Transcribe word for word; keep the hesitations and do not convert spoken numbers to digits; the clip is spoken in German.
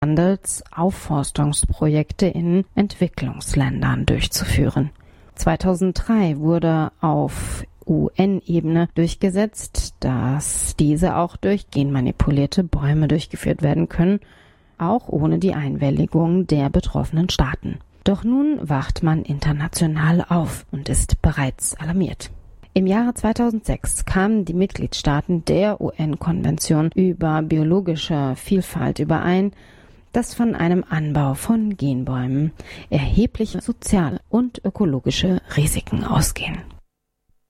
Aufforstungsprojekte in Entwicklungsländern durchzuführen. zweitausenddrei wurde auf U N-Ebene durchgesetzt, dass diese auch durch genmanipulierte Bäume durchgeführt werden können, auch ohne die Einwilligung der betroffenen Staaten. Doch nun wacht man international auf und ist bereits alarmiert. Im Jahre zweitausendsechs kamen die Mitgliedstaaten der U N-Konvention über biologische Vielfalt überein, dass von einem Anbau von Genbäumen erhebliche soziale und ökologische Risiken ausgehen.